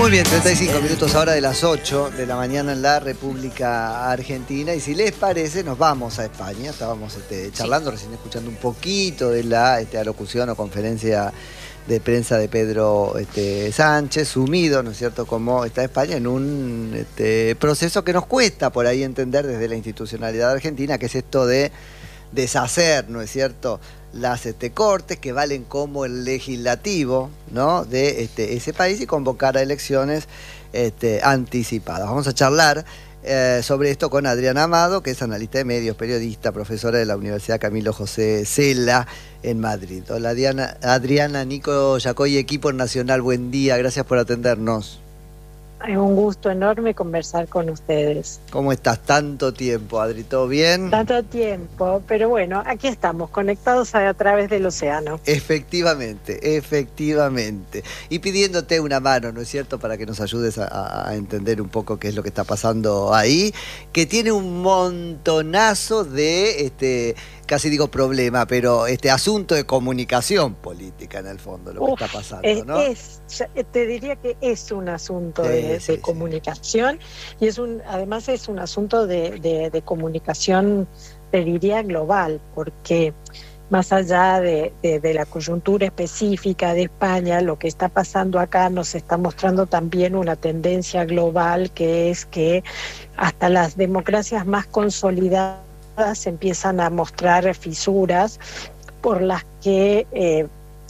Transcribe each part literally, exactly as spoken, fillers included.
Muy bien, treinta y cinco minutos ahora de las ocho de la mañana en la República Argentina. Y si les parece, nos vamos a España. Estábamos este, charlando, recién escuchando un poquito de la este, alocución o conferencia de prensa de Pedro este, Sánchez, sumido, ¿no es cierto?, como está España en un este, proceso que nos cuesta por ahí entender desde la institucionalidad argentina, que es esto de deshacer, ¿no es cierto?, las este, cortes que valen como el legislativo, ¿no?, de este, ese país, y convocar a elecciones este, anticipadas. Vamos a charlar eh, sobre esto con Adriana Amado, que es analista de medios, periodista, profesora de la Universidad Camilo José Cela en Madrid. Hola Diana, Adriana, Nico Yacoy, equipo nacional, buen día, gracias por atendernos. Es un gusto enorme conversar con ustedes. ¿Cómo estás? Tanto tiempo, Adri, ¿todo bien? Tanto tiempo, pero bueno, aquí estamos, conectados a, a través del océano. Efectivamente, efectivamente. Y pidiéndote una mano, ¿no es cierto?, para que nos ayudes a, a entender un poco qué es lo que está pasando ahí, que tiene un montonazo de, este, casi digo problema, pero este asunto de comunicación política en el fondo, lo Uf, que está pasando, es, ¿no? Es, te diría que es un asunto sí, de, sí, de comunicación, sí. Y es un, además es un asunto de, de, de comunicación, te diría, global, porque más allá de, de, de la coyuntura específica de España, lo que está pasando acá nos está mostrando también una tendencia global, que es que hasta las democracias más consolidadas se empiezan a mostrar fisuras por las que eh,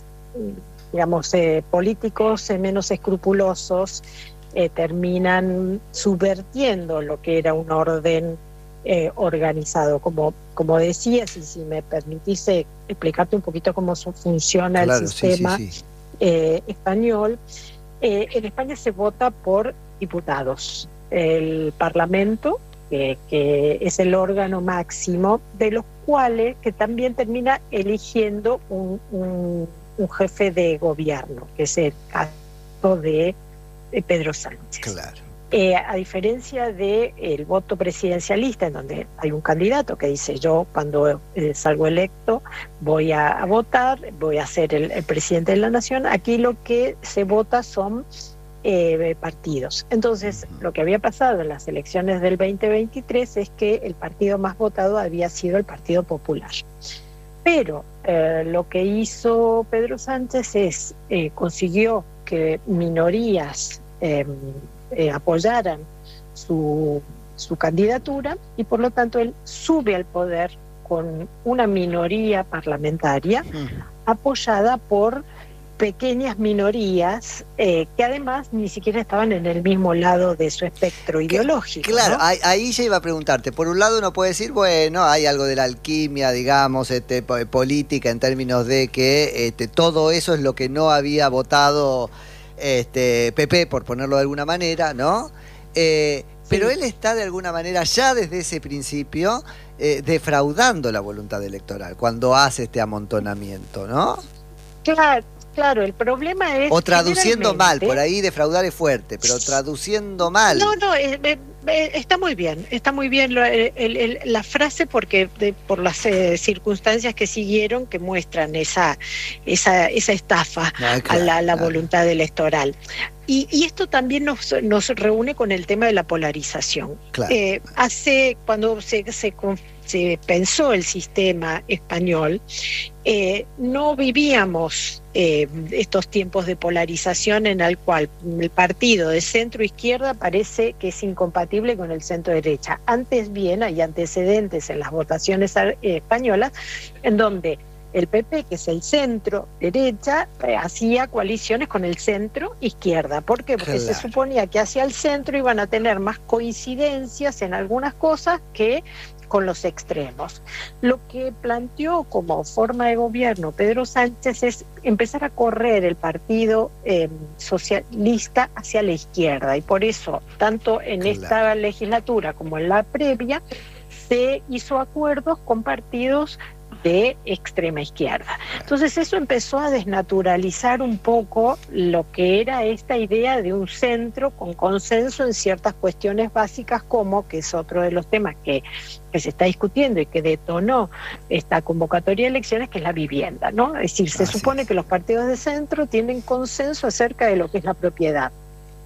digamos eh, políticos eh, menos escrupulosos eh, terminan subvertiendo lo que era un orden eh, organizado. Como, como decías, y si me permitís eh, explicarte un poquito cómo funciona claro, el sistema sí, sí, sí. Eh, español, eh, en España se vota por diputados. El Parlamento, Que, que es el órgano máximo, de los cuales que también termina eligiendo un, un, un jefe de gobierno, que es el caso de, de Pedro Sánchez. Claro. Eh, a diferencia del voto presidencialista, en donde hay un candidato que dice: yo cuando eh, salgo electo voy a, a votar, voy a ser el, el presidente de la nación, aquí lo que se vota son Eh, partidos. Entonces, uh-huh. lo que había pasado en las elecciones del veinte veintitrés es que el partido más votado había sido el Partido Popular. Pero eh, lo que hizo Pedro Sánchez es, eh, consiguió que minorías eh, eh, apoyaran su, su candidatura, y por lo tanto él sube al poder con una minoría parlamentaria uh-huh. apoyada por pequeñas minorías eh, que además ni siquiera estaban en el mismo lado de su espectro ideológico. Claro, ¿no? ahí, ahí ya iba a preguntarte. Por un lado uno puede decir, bueno, hay algo de la alquimia, digamos, este, política, en términos de que este, todo eso es lo que no había votado este, P P, por ponerlo de alguna manera, ¿no? Eh, sí. Pero él está de alguna manera ya desde ese principio eh, defraudando la voluntad electoral cuando hace este amontonamiento, ¿no? Claro. Claro, el problema es... O traduciendo mal, por ahí defraudar es fuerte, pero traduciendo mal. No, no, eh, eh, está muy bien, está muy bien lo, el, el, la frase, porque de, por las eh, circunstancias que siguieron, que muestran esa, esa, esa estafa ah, claro, a la, la claro. voluntad electoral. Y, y esto también nos, nos reúne con el tema de la polarización. Claro. Eh, hace, cuando se, se, se pensó el sistema español, eh, no vivíamos eh, estos tiempos de polarización en el cual el partido de centro izquierda parece que es incompatible con el centro derecha. Antes bien, hay antecedentes en las votaciones eh, españolas en donde el P P, que es el centro derecha, eh, hacía coaliciones con el centro izquierda. ¿Por qué? Porque claro. se suponía que hacia el centro iban a tener más coincidencias en algunas cosas que con los extremos. Lo que planteó como forma de gobierno Pedro Sánchez es empezar a correr el partido eh, socialista hacia la izquierda, y por eso, tanto en claro. esta legislatura como en la previa, se hizo acuerdos con partidos de extrema izquierda. Entonces eso empezó a desnaturalizar un poco lo que era esta idea de un centro con consenso en ciertas cuestiones básicas, como, que es otro de los temas que, que se está discutiendo y que detonó esta convocatoria de elecciones, que es la vivienda, ¿no? Es decir, se Así supone es. que los partidos de centro tienen consenso acerca de lo que es la propiedad.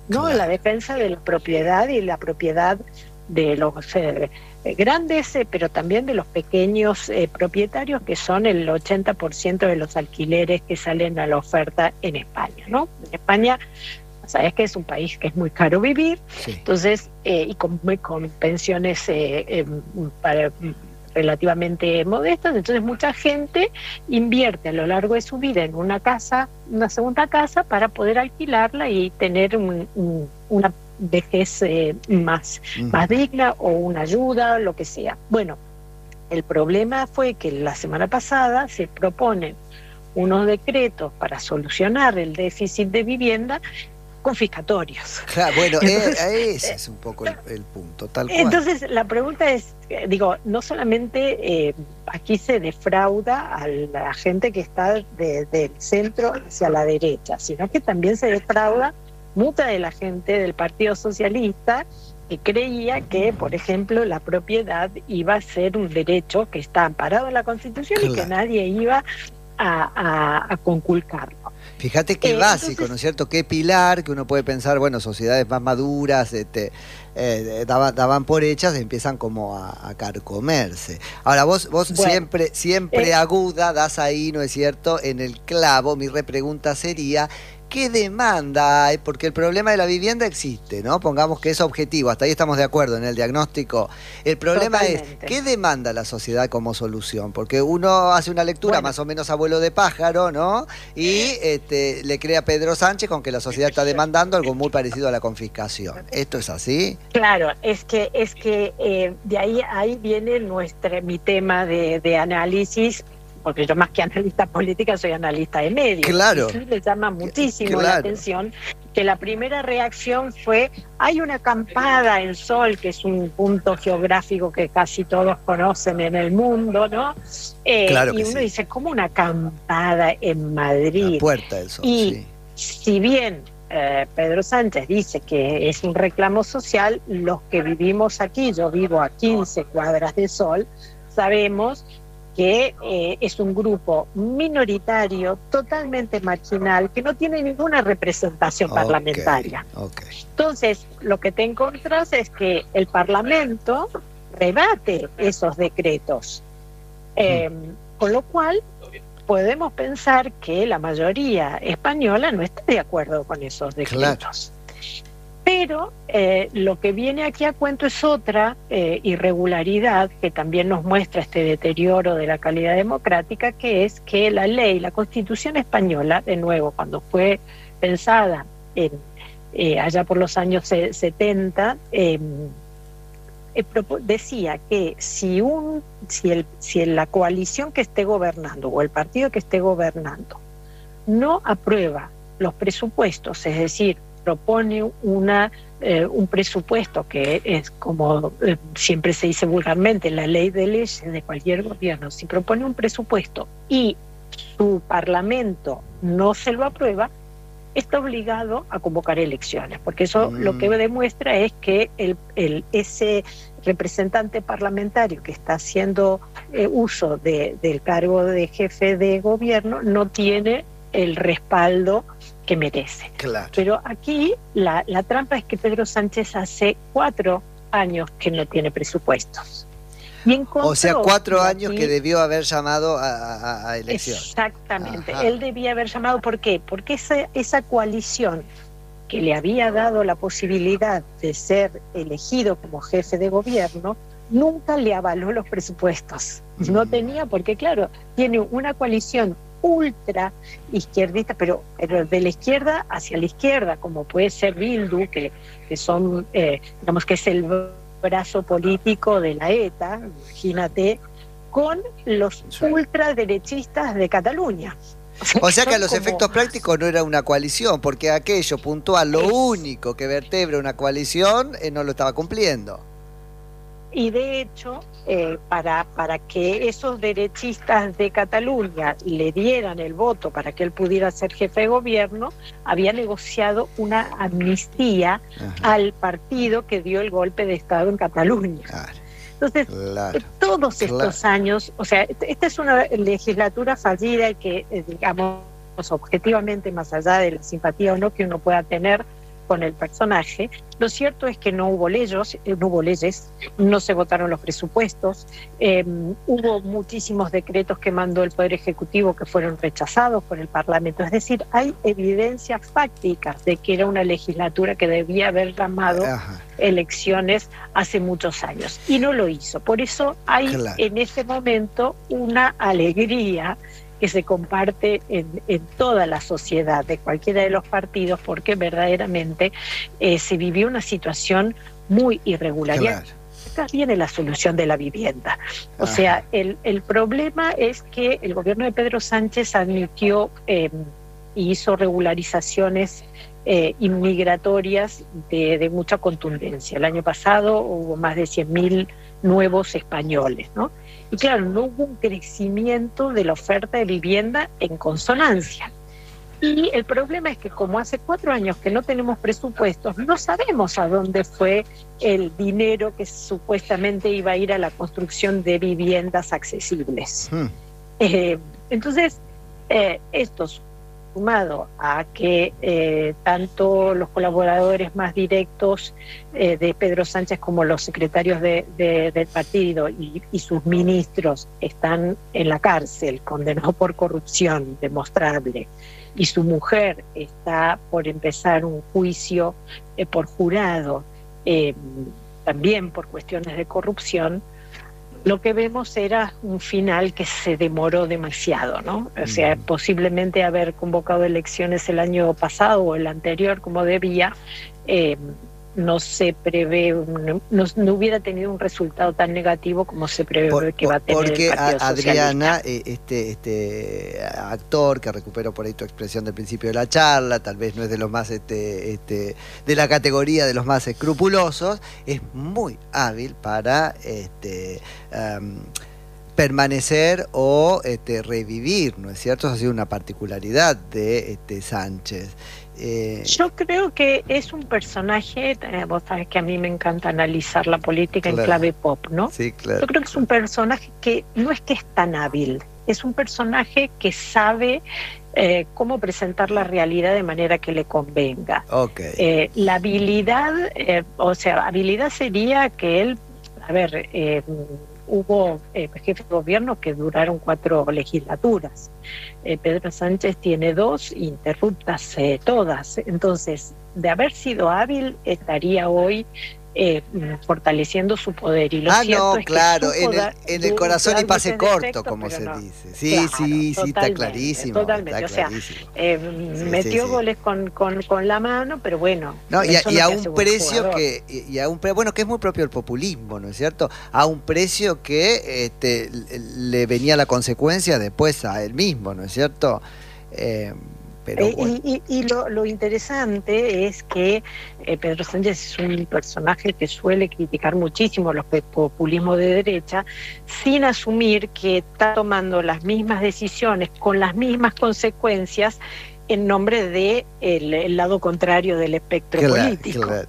¿no? Claro. La defensa de la propiedad y la propiedad de los eh, grandes, eh, pero también de los pequeños eh, propietarios, que son el ochenta por ciento de los alquileres que salen a la oferta en España, ¿no? En España, sabes que es un país que es muy caro vivir, sí. entonces, eh, y con, con pensiones eh, eh, para, relativamente modestas, entonces mucha gente invierte a lo largo de su vida en una casa, una segunda casa, para poder alquilarla y tener un, un, una vejez eh, más, uh-huh. más digna, o una ayuda, lo que sea. Bueno, el problema fue que la semana pasada se proponen unos decretos para solucionar el déficit de vivienda confiscatorios. Claro, bueno, entonces, eh, ese es un poco el, el punto, tal cual. Entonces, la pregunta es, digo, no solamente eh, aquí se defrauda a la gente que está de, del centro hacia la derecha, sino que también se defrauda mucha de la gente del Partido Socialista, que creía que, por ejemplo, la propiedad iba a ser un derecho que está amparado en la Constitución, claro, y que nadie iba a, a, a conculcarlo. Fíjate qué eh, básico, entonces, ¿no es cierto? Qué pilar, que uno puede pensar, bueno, sociedades más maduras este, eh, daban, daban por hechas, empiezan como a, a carcomerse. Ahora, vos, vos bueno, siempre, siempre eh, aguda, das ahí, ¿no es cierto?, en el clavo. Mi repregunta sería, ¿qué demanda hay? Porque el problema de la vivienda existe, ¿no? Pongamos que es objetivo, hasta ahí estamos de acuerdo en el diagnóstico. El problema Totalmente. es, ¿qué demanda la sociedad como solución? Porque uno hace una lectura bueno. más o menos abuelo de pájaro, ¿no? Y este, le cree a Pedro Sánchez con que la sociedad está demandando algo muy parecido a la confiscación. ¿Esto es así? Claro, es que, es que eh, de ahí, ahí viene nuestro, mi tema de, de análisis, porque yo más que analista política soy analista de medios. Claro. Y sí le llama muchísimo claro. la atención que la primera reacción fue, hay una acampada en Sol, que es un punto geográfico que casi todos conocen en el mundo, ¿no? Eh, claro y uno sí. dice, ¿cómo una acampada en Madrid? La Puerta del Sol, y sí. si bien eh, Pedro Sánchez dice que es un reclamo social, los que vivimos aquí, yo vivo a quince cuadras de Sol, sabemos que eh, es un grupo minoritario, totalmente marginal, que no tiene ninguna representación okay, parlamentaria. Okay. Entonces, lo que te encontrás es que el Parlamento rebate esos decretos, eh, mm. con lo cual podemos pensar que la mayoría española no está de acuerdo con esos decretos. Claro. Pero eh, lo que viene aquí a cuento es otra eh, irregularidad que también nos muestra este deterioro de la calidad democrática, que es que la ley, la Constitución española, de nuevo, cuando fue pensada en, eh, allá por los años setenta, eh, eh, decía que si, un, si, el, si la coalición que esté gobernando o el partido que esté gobernando no aprueba los presupuestos, es decir, propone una, eh, un presupuesto que es como eh, siempre se dice vulgarmente, la ley de leyes de cualquier gobierno, si propone un presupuesto y su parlamento no se lo aprueba, está obligado a convocar elecciones, porque eso mm. lo que demuestra es que el, el, ese representante parlamentario que está haciendo eh, uso de, del cargo de jefe de gobierno no tiene el respaldo que merece. Claro. Pero aquí la, la trampa es que Pedro Sánchez hace cuatro años que no tiene presupuestos. Y o sea, cuatro años aquí, que debió haber llamado a, a, a elección. Exactamente. Ajá. Él debía haber llamado. ¿Por qué? Porque esa, esa coalición que le había dado la posibilidad de ser elegido como jefe de gobierno nunca le avaló los presupuestos. Mm. No tenía, porque claro, tiene una coalición ultra izquierdista, pero, pero de la izquierda hacia la izquierda, como puede ser Bildu, que, que son, eh, digamos que es el brazo político de la ETA, imagínate, con los ultraderechistas de Cataluña. O sea, o sea que a los como... efectos prácticos no era una coalición, porque aquello puntual, lo es... único que vertebra una coalición, eh, no lo estaba cumpliendo. Y de hecho, eh, para, para que esos derechistas de Cataluña le dieran el voto para que él pudiera ser jefe de gobierno, había negociado una amnistía Ajá. al partido que dio el golpe de Estado en Cataluña. Claro. Entonces, claro. todos estos claro. años, o sea, esta es una legislatura fallida que, eh, digamos, objetivamente, más allá de la simpatía o no que uno pueda tener con el personaje. Lo cierto es que no hubo leyes, no hubo leyes, no se votaron los presupuestos, eh, hubo muchísimos decretos que mandó el Poder Ejecutivo que fueron rechazados por el Parlamento. Es decir, hay evidencias fácticas de que era una legislatura que debía haber llamado Ajá. elecciones hace muchos años y no lo hizo. Por eso hay claro. en ese momento una alegría que se comparte en, en toda la sociedad de cualquiera de los partidos, porque verdaderamente eh, se vivió una situación muy irregular. Claro. Y acá viene la solución de la vivienda. O Ajá. sea, el, el problema es que el gobierno de Pedro Sánchez admitió eh, y hizo regularizaciones eh, inmigratorias de, de mucha contundencia. El año pasado hubo más de cien mil nuevos españoles, ¿no? Y claro, no hubo un crecimiento de la oferta de vivienda en consonancia. Y el problema es que como hace cuatro años que no tenemos presupuestos, no sabemos a dónde fue el dinero que supuestamente iba a ir a la construcción de viviendas accesibles. Hmm. Eh, entonces, eh, estos sumado a que eh, tanto los colaboradores más directos eh, de Pedro Sánchez como los secretarios de, de, del partido y, y sus ministros están en la cárcel, condenados por corrupción demostrable, y su mujer está por empezar un juicio eh, por jurado, eh, también por cuestiones de corrupción. Lo que vemos era un final que se demoró demasiado, ¿no? O sea, mm. posiblemente haber convocado elecciones el año pasado o el anterior como debía, eh, no se prevé, no, no hubiera tenido un resultado tan negativo como se prevé por, que va a tener porque el Partido Adriana, Socialista. este, este actor que recuperó por ahí tu expresión del principio de la charla, tal vez no es de los más, este, este, de la categoría de los más escrupulosos, es muy hábil para este, um, permanecer o este, revivir, ¿no es cierto? Eso ha sido una particularidad de este, Sánchez. Eh... Yo creo que es un personaje, eh, vos sabés que a mí me encanta analizar la política claro. en clave pop, ¿no? Sí, claro. Yo creo que es un personaje que no es que es tan hábil, es un personaje que sabe eh, cómo presentar la realidad de manera que le convenga. Okay. Eh, la habilidad, eh, o sea, habilidad sería que él, a ver, eh, hubo eh, jefes de gobierno que duraron cuatro legislaturas. Eh, Pedro Sánchez tiene dos interruptas eh, todas. Entonces, de haber sido hábil, estaría hoy eh, fortaleciendo su poder. Y lo ah, cierto no, es claro, que en el, en el corazón y pase corto, defecto, como se no. dice. Sí, claro, sí, sí, está clarísimo. Totalmente, está o clarísimo. sea, eh, sí, metió sí, sí. goles con, con, con la mano, pero bueno. No, y, a, y no a un precio que, y a un pre, bueno, que es muy propio del populismo, ¿no es cierto? A un precio que este, le venía la consecuencia después a él mismo, ¿no es cierto? Eh, Pero eh, bueno. Y, y, y lo, lo interesante es que eh, Pedro Sánchez es un personaje que suele criticar muchísimo los populismos de derecha, sin asumir que está tomando las mismas decisiones con las mismas consecuencias en nombre de el, el lado contrario del espectro claro, político. Claro.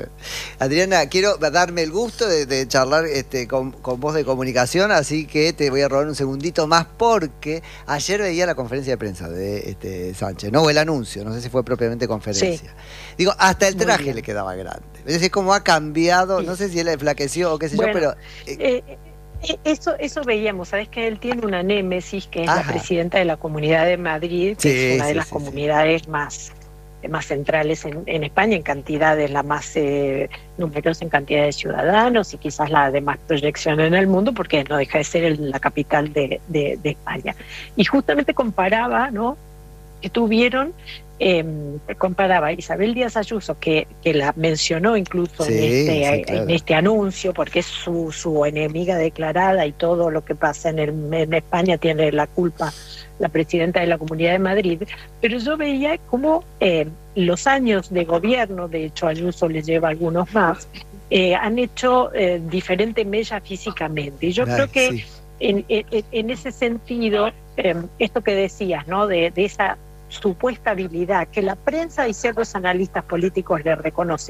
Adriana, quiero darme el gusto de, de charlar este, con, con vos de comunicación, así que te voy a robar un segundito más porque ayer veía la conferencia de prensa de este, Sánchez, no, o el anuncio, no sé si fue propiamente conferencia. Sí. Digo, hasta el traje le quedaba grande. Es decir, cómo ha cambiado, sí. no sé si él enflaqueció o qué sé bueno, yo, pero... Eh, eh, Eso, eso veíamos, sabes que él tiene una némesis que es Ajá. la presidenta de la Comunidad de Madrid, que sí, es una de sí, las sí, comunidades sí. más... más centrales en, en España, en cantidades, la más eh, numerosa en cantidad de ciudadanos y quizás la de más proyección en el mundo, porque no deja de ser el, la capital de, de, de España. Y justamente comparaba, ¿no?, que tuvieron, eh, comparaba a Isabel Díaz Ayuso, que, que la mencionó incluso sí, en, este, sí, claro. en este anuncio, porque es su, su enemiga declarada y todo lo que pasa en, el, en España tiene la culpa la presidenta de la Comunidad de Madrid, pero yo veía como eh, los años de gobierno, de hecho Ayuso les lleva algunos más, eh, han hecho eh, diferente mella físicamente. Y yo Ay, creo que sí. en, en, en ese sentido, eh, esto que decías, ¿no?, de, de esa supuesta habilidad que la prensa y ciertos analistas políticos le reconocen,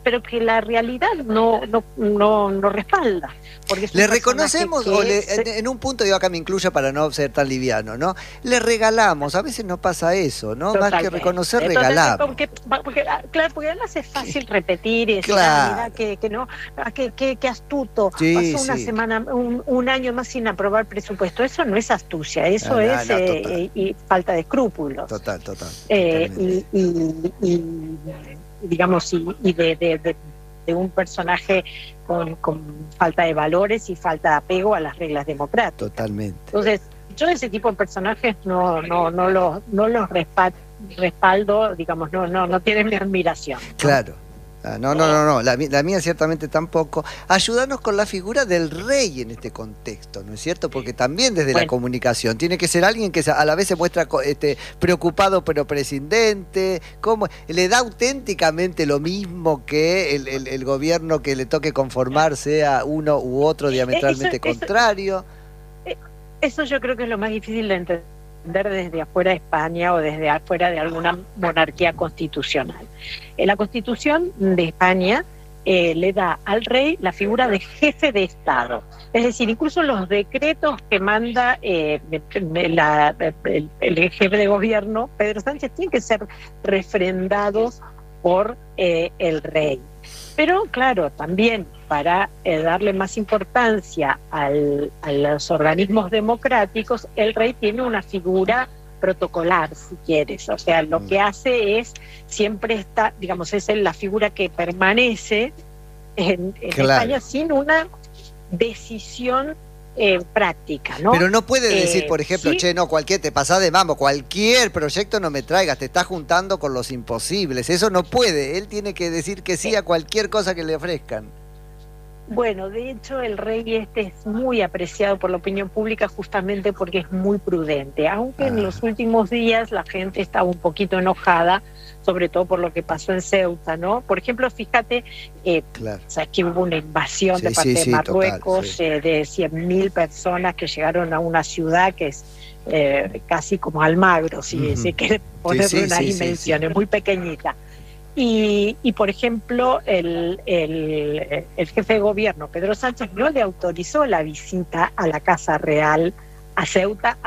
pero que la realidad no, no, no, no respalda. Porque le reconocemos, o le, se... en, en un punto, yo acá me incluyo para no ser tan liviano, ¿no? Le regalamos, a veces no pasa eso, ¿no? Totalmente. Más que reconocer, regalamos. Porque, porque, claro, porque además es fácil repetir y decir, claro. ah, mira, que, que no, que, que, que astuto, sí, pasó una sí. semana, un, un año más sin aprobar presupuesto. Eso no es astucia, eso no, no, es no, eh, y falta de escrúpulos. Total, total. Eh, y, y, y, digamos, y, y de, de, de de un personaje con, con falta de valores y falta de apego a las reglas democráticas. Totalmente. Entonces, yo ese tipo de personajes no no no los no los respaldo, digamos, no no no tienen mi admiración, ¿no? Claro. Ah, no, no, no, no, la, la mía ciertamente tampoco. Ayúdanos con la figura del rey en este contexto, ¿no es cierto? Porque también desde bueno. la comunicación tiene que ser alguien que a la vez se muestra este, preocupado pero prescindente, ¿cómo? Le da auténticamente lo mismo que el, el, el gobierno que le toque conformar sea uno u otro diametralmente eso, contrario. Eso, eso yo creo que es lo más difícil de entender desde afuera de España o desde afuera de alguna monarquía constitucional. En la Constitución de España eh, le da al rey la figura de jefe de Estado. Es decir, incluso los decretos que manda eh, la, el, el jefe de gobierno, Pedro Sánchez, tienen que ser refrendados por eh, el rey. Pero claro, también para eh, darle más importancia al, a los organismos democráticos, el rey tiene una figura protocolar, si quieres. O sea, lo que hace es, siempre está, digamos, es la figura que permanece en, en claro. España sin una decisión eh, práctica, ¿no? Pero no puede decir, eh, por ejemplo, ¿sí? che, no, cualquier, te pasás de mambo, cualquier proyecto no me traigas, te estás juntando con los imposibles. Eso no puede, él tiene que decir que sí a cualquier cosa que le ofrezcan. Bueno, de hecho el rey este es muy apreciado por la opinión pública justamente porque es muy prudente, aunque ah. en los últimos días la gente estaba un poquito enojada, sobre todo por lo que pasó en Ceuta, ¿no? Por ejemplo, fíjate, eh, claro. sabes que hubo una invasión sí, de parte sí, de sí, Marruecos total, sí. eh, de cien mil personas que llegaron a una ciudad que es eh, casi como Almagro, si uh-huh. se quiere ponerle sí, sí, una sí, dimensión, sí, sí. es muy pequeñita. Y, y por ejemplo, el, el, el jefe de gobierno, Pedro Sánchez, no le autorizó la visita a la Casa Real a Ceuta